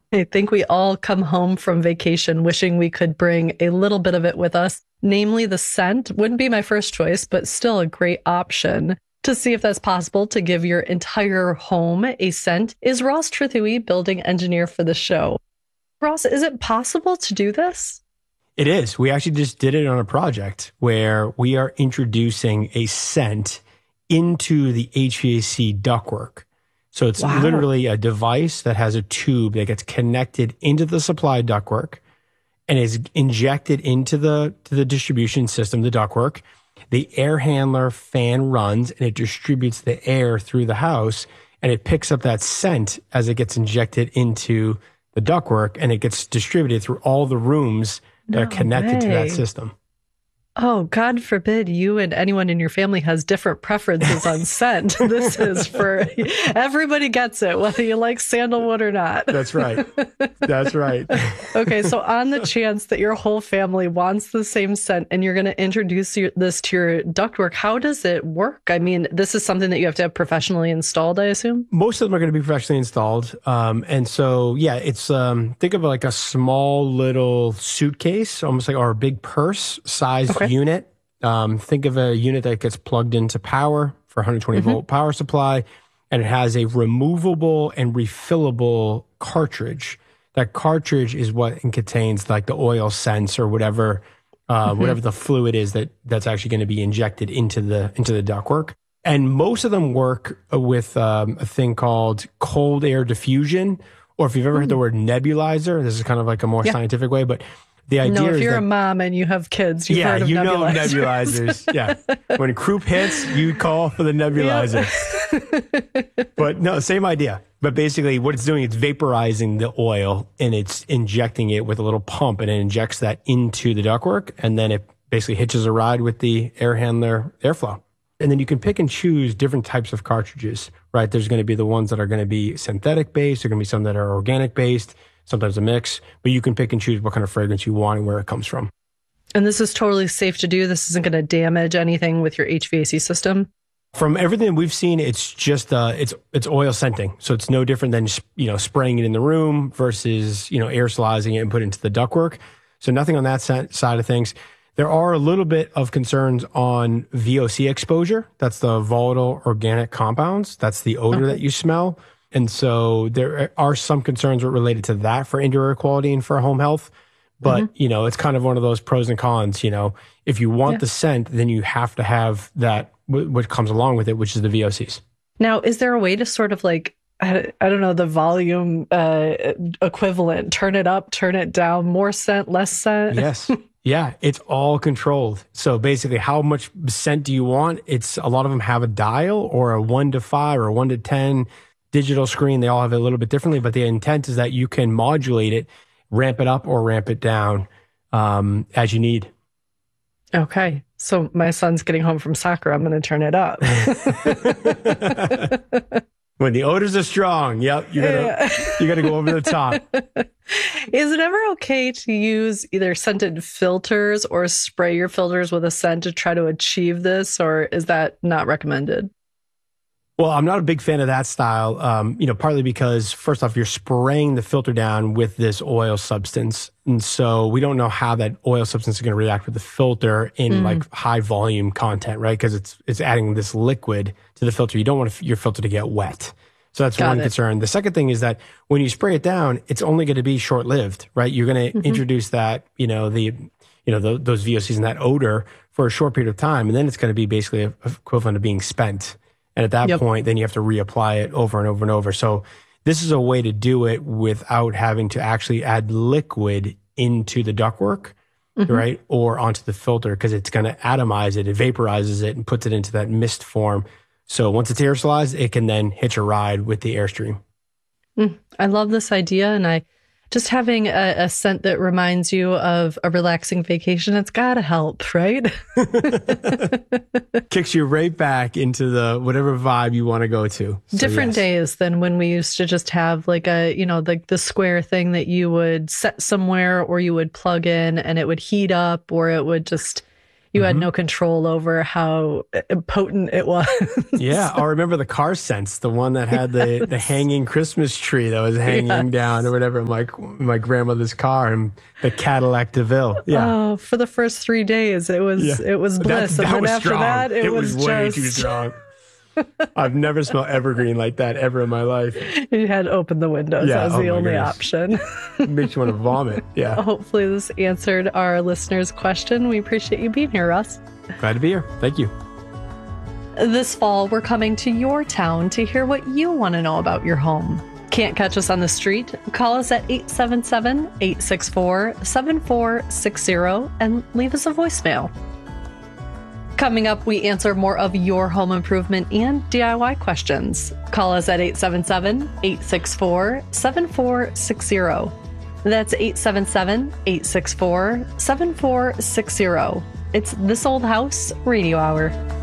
I think we all come home from vacation wishing we could bring a little bit of it with us, namely the scent. Wouldn't be my first choice, but still a great option. To see if that's possible to give your entire home a scent is Ross Trithewey, building engineer for the show. Ross, is it possible to do this? It is. We actually just did it on a project where we are introducing a scent into the HVAC ductwork. So it's literally a device that has a tube that gets connected into the supply ductwork and is injected into the distribution system, the ductwork. The air handler fan runs and it distributes the air through the house, and it picks up that scent as it gets injected into the ductwork, and it gets distributed through all the rooms that are connected to that system. Oh, God forbid you and anyone in your family has different preferences on scent. This is for everybody gets it, whether you like sandalwood or not. That's right. That's right. Okay, so on the chance that your whole family wants the same scent and you're going to introduce this to your ductwork, how does it work? I mean, this is something that you have to have professionally installed, I assume? Most of them are going to be professionally installed. And so, yeah, it's think of like a small little suitcase, almost like, or a big purse size unit. Think of a unit that gets plugged into power for 120 volt power supply, and it has a removable and refillable cartridge. That cartridge is what contains like the oil sense or whatever whatever the fluid is that's actually going to be injected into the ductwork. And most of them work with a thing called cold air diffusion, or if you've ever heard the word nebulizer, this is kind of like a more scientific way, but the idea if is you're that, a mom and you have kids, you've heard of nebulizers. Yeah. When croup hits, you call for the nebulizer. Yep. But no, same idea. But basically what it's doing, it's vaporizing the oil and it's injecting it with a little pump, and it injects that into the ductwork, and then it basically hitches a ride with the air handler airflow. And then you can pick and choose different types of cartridges, right? There's going to be the ones that are going to be synthetic based. There are going to be some that are organic based, sometimes a mix, but you can pick and choose what kind of fragrance you want and where it comes from. And this is totally safe to do. This isn't going to damage anything with your HVAC system. From everything we've seen, it's just it's oil scenting, so it's no different than spraying it in the room versus aerosolizing it and put it into the ductwork. So nothing on that side of things. There are a little bit of concerns on VOC exposure. That's the volatile organic compounds. That's the odor that you smell. And so there are some concerns related to that for indoor air quality and for home health. But, it's kind of one of those pros and cons. If you want the scent, then you have to have that, what comes along with it, which is the VOCs. Now, is there a way to sort of like, I don't know, the volume equivalent, turn it up, turn it down, more scent, less scent? Yes. Yeah, it's all controlled. So basically, how much scent do you want? A lot of them have a dial or a 1 to 5 or a 1 to 10 digital screen. They all have it a little bit differently, but the intent is that you can modulate it, ramp it up or ramp it down as you need. Okay. So my son's getting home from soccer. I'm going to turn it up. When the odors are strong, yep, you gotta go over the top. Is it ever okay to use either scented filters or spray your filters with a scent to try to achieve this, or is that not recommended? Well, I'm not a big fan of that style, partly because, first off, you're spraying the filter down with this oil substance. And so we don't know how that oil substance is going to react with the filter in like high volume content, right? Because it's adding this liquid to the filter. You don't want your filter to get wet. So that's one concern. The second thing is that when you spray it down, it's only going to be short lived, right? You're going to introduce that, those VOCs and that odor for a short period of time. And then it's going to be basically equivalent of being spent. And at that point, then you have to reapply it over and over and over. So this is a way to do it without having to actually add liquid into the ductwork, right? Or onto the filter, because it's going to atomize it. It vaporizes it and puts it into that mist form. So once it's aerosolized, it can then hitch a ride with the airstream. I love this idea. And just having a scent that reminds you of a relaxing vacation, it's got to help, right? Kicks you right back into the whatever vibe you want to go to. So, different days than when we used to just have like the square thing that you would set somewhere or you would plug in and it would heat up, or it would just, You had no control over how potent it was. Yeah. I remember the car scents, the one that had the hanging Christmas tree that was hanging down or whatever, my grandmother's car, and the Cadillac DeVille. Yeah. Oh, for the first 3 days, it was bliss. That and then was after strong. that, it was way just... too strong. I've never smelled evergreen like that ever in my life. You had to open the windows. That was the only option. It makes you want to vomit. Yeah. Hopefully this answered our listener's question. We appreciate you being here, Russ. Glad to be here. Thank you. This fall, we're coming to your town to hear what you want to know about your home. Can't catch us on the street? Call us at 877-864-7460 and leave us a voicemail. Coming up, we answer more of your home improvement and DIY questions. Call us at 877-864-7460. That's 877-864-7460. It's This Old House Radio Hour.